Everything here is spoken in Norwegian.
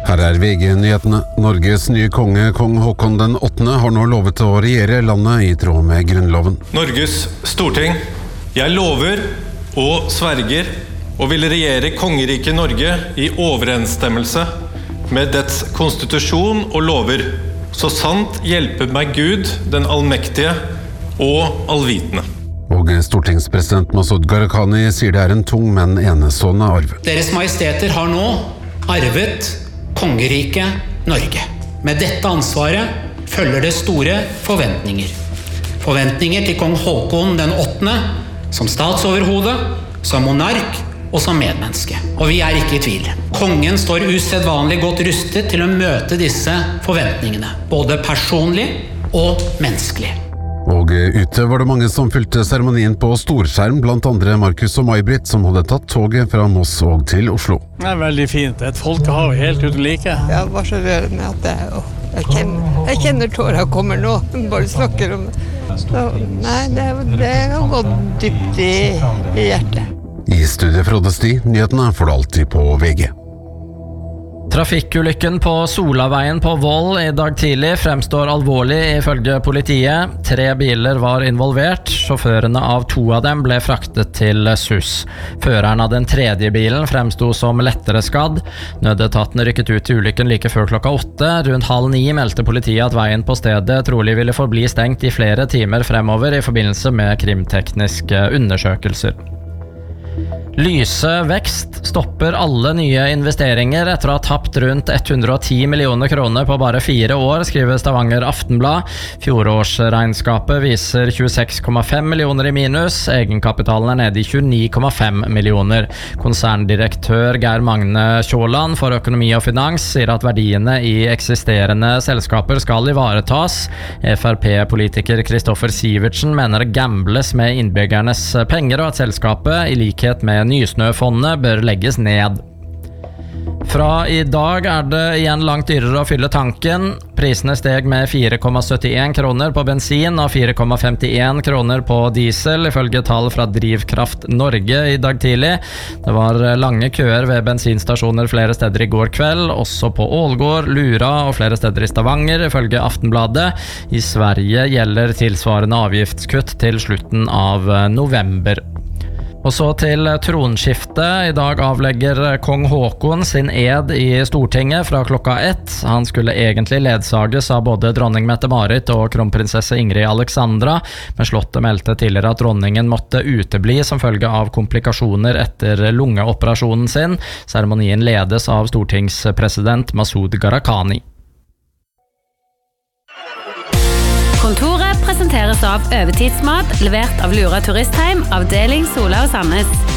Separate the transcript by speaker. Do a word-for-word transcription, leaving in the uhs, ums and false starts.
Speaker 1: Her er V G-nyhetene. Norges nye konge, kong Håkon den åttende, har nå lovet å regjere landet i tråd med grunnloven.
Speaker 2: Norges storting, jeg lover og sverger og vil regjere kongeriket Norge i overensstemmelse med dets konstitusjon og lover, så sant hjelper meg Gud, den allmektige og allvitende.
Speaker 1: Og stortingspresident Masoud Gharahkhani sier det er en tung, men enestående arv.
Speaker 3: Deres majesteter har nå arvet kongeriket Norge. Med dette ansvaret følger det store forventninger. Forventninger til kong Håkon den åttende, som statsoverhode, som monark og som medmenneske. Og vi er ikke i tvil. Kongen står usedvanlig godt rustet til å møte disse forventningene, både personlig og menneskelig.
Speaker 1: Og ute var det mange som fylte seremonien på storskjerm, blant andre Markus og May-Britt, som hadde tatt toget fra Moss og til Oslo.
Speaker 4: Det er veldig fint. Et folkehav helt uten like.
Speaker 5: Ja, det var så rørende at jeg, jeg, kjenner, jeg kjenner tårer kommer nå. Bare snakker om det. Så, nei, det, det har gått dypt i, i hjertet.
Speaker 1: I studiet Frode Sti, nyhetene får du alltid på V G.
Speaker 6: Trafikkulykken på Solaveien på Voll i dag tidlig fremstår alvorlig ifølge politiet. Tre biler var involvert. Sjåførene av to av dem ble fraktet til S U S. Føreren av den tredje bilen fremsto som lettere skadd. Nødetaten rykket ut til ulykken like før klokka åtte. Rundt halv ni meldte politiet at veien på stedet trolig ville forbli stengt i flere timer fremover i forbindelse med krimtekniske undersøkelser. Lyse vekst stopper alle nye investeringer etter å ha tapt rundt hundre og ti millioner kroner på bare fire år, skriver Stavanger Aftenblad. Fjorårsregnskapet viser tjueseks komma fem millioner i minus, egenkapitalen er nede i tjueni komma fem millioner. Konserndirektør Geir Magne Kjåland for økonomi og finans sier at verdiene i eksisterende selskaper skal ivaretas. F R P-politiker Kristoffer Sivertsen mener det gambles med innbyggernes penger, og at selskapet, i likhet med Nysnøfondet, bør legges ned. Fra i dag er det igjen langt dyrere å fylle tanken. Prisene steg med fire komma syttien kroner på bensin og fire komma femtien kroner på diesel, ifølge tall fra Drivkraft Norge i dag tidlig. Det var lange køer ved bensinstasjoner flere steder i går kveld, også på Ålgård, Lura og flere steder i Stavanger, ifølge Aftenbladet. I Sverige gjelder tilsvarende avgiftskutt til slutten av november. Og så til tronskiftet. I dag avlegger kong Håkon sin ed i Stortinget fra klokka ett. Han skulle egentlig ledsages av både dronning Mette-Marit og kronprinsesse Ingrid Alexandra, men slottet meldte tidligere at dronningen måtte utebli som følge av komplikasjoner etter lungeoperasjonen sin. Seremonien ledes av stortingspresident Masoud Gharahkhani.
Speaker 7: Kontoret presenteres av Øvetidsmat, levert av Lura Turistheim, avdeling Sola og Sandnes.